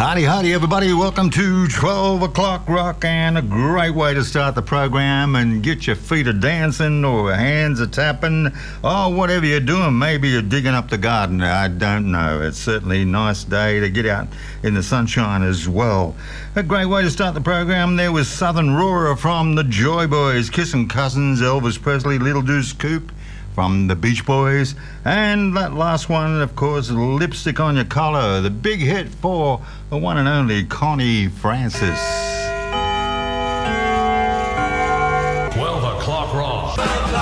Howdy, everybody. Welcome to 12 o'clock rock, and a great way to start the program and get your feet a dancing or hands a tapping or whatever you're doing. Maybe you're digging up the garden. I don't know. It's certainly a nice day to get out in the sunshine as well. A great way to start the program there was Southern Roar from the Joy Boys, Kissing Cousins, Elvis Presley, Little Deuce Coupe from the Beach Boys, and that last one, of course, Lipstick on Your Collar, the big hit for the one and only Connie Francis.